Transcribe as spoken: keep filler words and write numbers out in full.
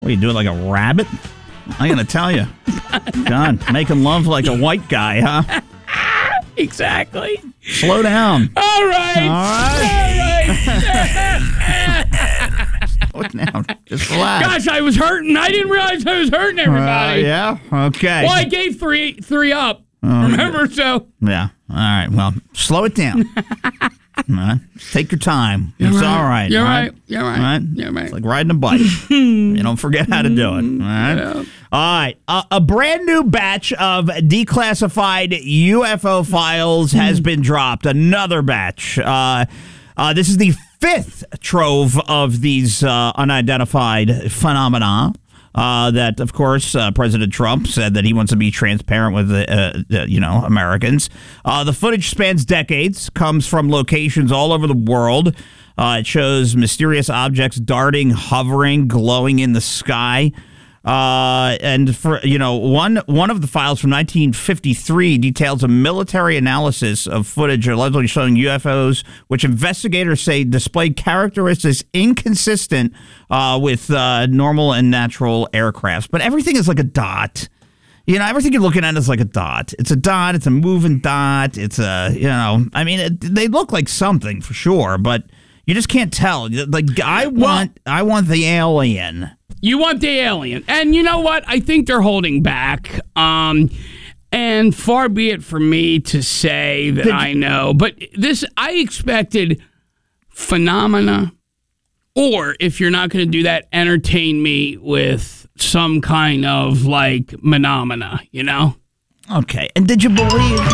What are you doing, like a rabbit? I'm going to tell you. God, making love like a white guy, huh? Exactly. Slow down. All right. All right. Slow down. Just relax. Gosh, I was hurting. I didn't realize I was hurting everybody. Uh, yeah? Okay. Well, I gave three three up. Oh, Remember, so. Yeah. All right. Well, slow it down. All right. Take your time. You're it's right. all right. You're all right. You're right. All right. You're right. It's like riding a bike. You don't forget how to do it. All right. Yeah. All right. Uh, a brand new batch of declassified U F O files has been dropped. Another batch. Uh, uh, this is the fifth trove of these uh, unidentified phenomena. Uh, that, of course, uh, President Trump said that he wants to be transparent with, uh, uh, you know, Americans. Uh, the footage spans decades, comes from locations all over the world. Uh, it shows mysterious objects darting, hovering, glowing in the sky. Uh, and for you know, one one of the files from nineteen fifty-three details a military analysis of footage allegedly showing U F Os, which investigators say displayed characteristics inconsistent uh, with uh, normal and natural aircrafts. But everything is like a dot. You know, everything you're looking at is like a dot. It's a dot. It's a moving dot. It's a, you know, I mean, it, they look like something for sure, but you just can't tell. Like, I want, well, I want the alien. You want the alien. And you know what? I think they're holding back. Um, and far be it from me to say that Did I know. But this, I expected phenomena, or if you're not going to do that, entertain me with some kind of, like, phenomena, you know? Okay. And did you believe...